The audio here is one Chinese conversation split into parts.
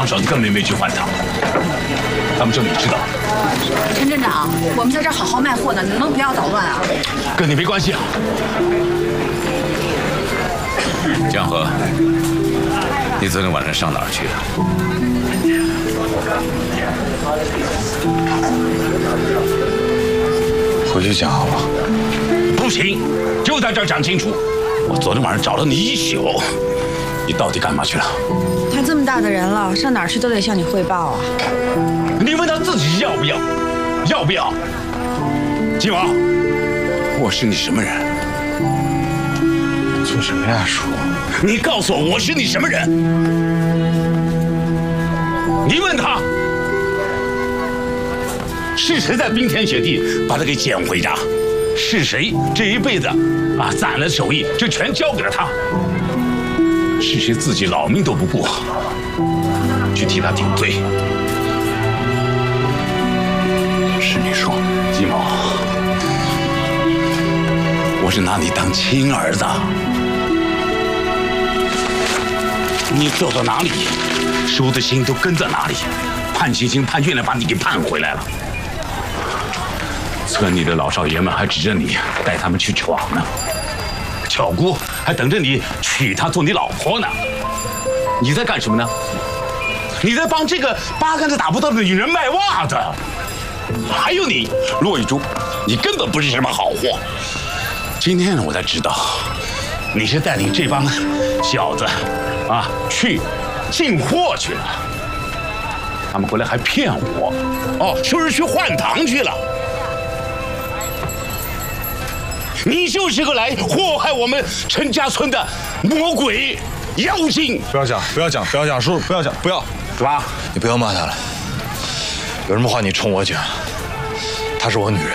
帮手根本没去换糖，他们说你知道。 陈镇长，我们在这儿好好卖货呢，你能不能不要捣乱啊？ 跟你没关系啊。 江河，你昨天晚上上哪儿去了？ 回去讲好了。 不行，就在这儿讲清楚。我昨天晚上找了你一宿，你到底干嘛去了？ 他这么大的人了，上哪儿去都得向你汇报啊。 你问他自己要不要？要不要？金王，我是你什么人？ 做什么呀，叔？ 你告诉我，我是你什么人？你问他，是谁在冰天雪地把他给捡回家？是谁这一辈子攒了手艺就全交给了他？是谁自己老命都不顾，去替他顶罪？ 是你说， 金毛，我是拿你当亲儿子。你走到哪里，叔的心都跟在哪里。盼星星、盼月亮把你给盼回来了。村里的老少爷们还指着你带他们去闯呢，巧姑还等着你娶她做你老婆呢。你在干什么呢？你在帮这个八竿子打不到的女人卖袜子。还有你，骆玉珠，你根本不是什么好货。今天呢，我才知道，你是带领这帮小子去进货去了。他们回来还骗我，说是去换糖去了。你就是个来祸害我们陈家村的魔鬼妖精！ 不要讲，叔，不要讲，不要。 什么？ 你不要骂他了。有什么话你冲我讲。她是我女人。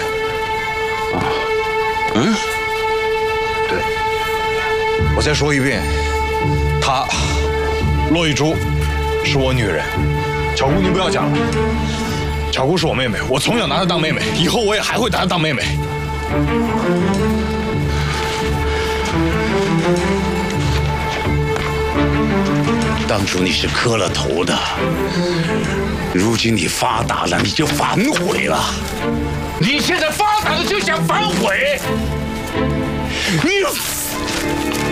对。我再说一遍，她，骆玉珠，是我女人。巧姑，你不要讲了。巧姑是我妹妹，我从小拿她当妹妹，以后我也还会拿她当妹妹。 当初你是磕了头的，如今你发达了，你就反悔了。你现在发达了就想反悔，你。